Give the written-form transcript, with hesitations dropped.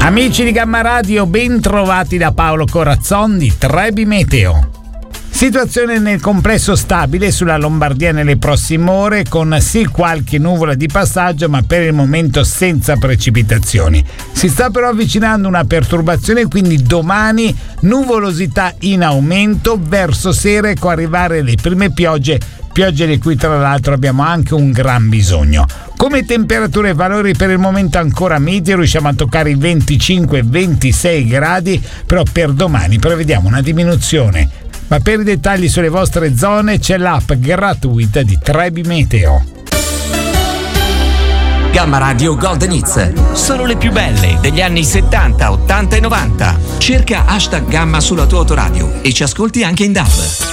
Amici di Gamma Radio, ben trovati da Paolo Corazzon di Trebi Meteo. Situazione nel complesso stabile sulla Lombardia nelle prossime ore, con sì qualche nuvola di passaggio, ma per il momento senza precipitazioni. Si sta però avvicinando una perturbazione, quindi domani nuvolosità in aumento, verso sera ecco arrivare le prime piogge di cui tra l'altro abbiamo anche un gran bisogno. Come temperature e valori per il momento ancora medi, riusciamo a toccare i 25-26 gradi, però per domani prevediamo una diminuzione. Ma per i dettagli sulle vostre zone c'è l'app gratuita di Trebi Meteo. Gamma Radio Golden Hits, solo le più belle degli anni 70, 80 e 90. Cerca #Gamma sulla tua autoradio e ci ascolti anche in DAB.